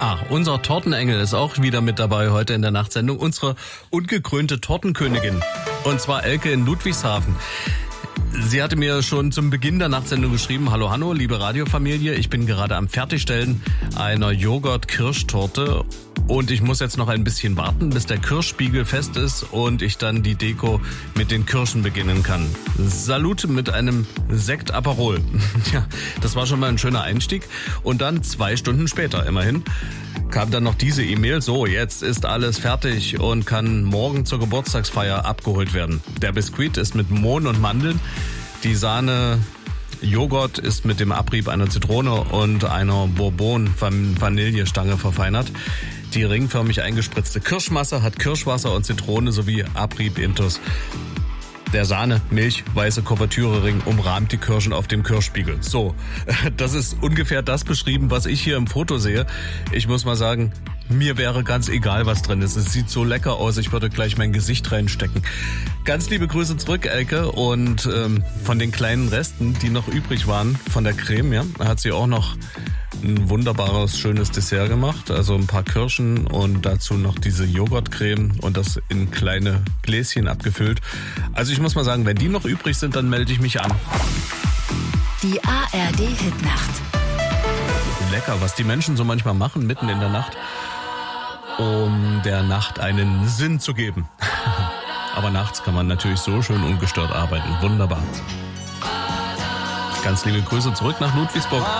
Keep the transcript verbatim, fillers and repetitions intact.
Ah, unser Tortenengel ist auch wieder mit dabei heute in der Nachtsendung. Unsere ungekrönte Tortenkönigin. Und zwar Elke in Ludwigshafen. Sie hatte mir schon zum Beginn der Nachtsendung geschrieben: Hallo Hanno, liebe Radiofamilie, ich bin gerade am Fertigstellen einer Joghurt-Kirschtorte und ich muss jetzt noch ein bisschen warten, bis der Kirschspiegel fest ist und ich dann die Deko mit den Kirschen beginnen kann. Salute mit einem Sekt Aperol. Ja, das war schon mal ein schöner Einstieg. Und dann zwei Stunden später immerhin kam dann noch diese E-Mail: So, jetzt ist alles fertig und kann morgen zur Geburtstagsfeier abgeholt werden. Der Biskuit ist mit Mohn und Mandeln, die Sahne Joghurt ist mit dem Abrieb einer Zitrone und einer Bourbon-Vanillestange verfeinert. Die ringförmig eingespritzte Kirschmasse hat Kirschwasser und Zitrone sowie Abrieb-Intus. Der Sahne, Milch, weiße Kuvertürering umrahmt die Kirschen auf dem Kirschspiegel. So, das ist ungefähr das beschrieben, was ich hier im Foto sehe. Ich muss mal sagen, mir wäre ganz egal, was drin ist. Es sieht so lecker aus, ich würde gleich mein Gesicht reinstecken. Ganz liebe Grüße zurück, Elke. Und ähm, von den kleinen Resten, die noch übrig waren, von der Creme, ja, hat sie auch noch ein wunderbares, schönes Dessert gemacht. Also ein paar Kirschen und dazu noch diese Joghurtcreme und das in kleine Gläschen abgefüllt. Also ich muss mal sagen, wenn die noch übrig sind, dann melde ich mich an. Die A R D-Hitnacht. Lecker, was die Menschen so manchmal machen, mitten in der Nacht, um der Nacht einen Sinn zu geben. Aber nachts kann man natürlich so schön ungestört arbeiten. Wunderbar. Ganz liebe Grüße zurück nach Ludwigsburg.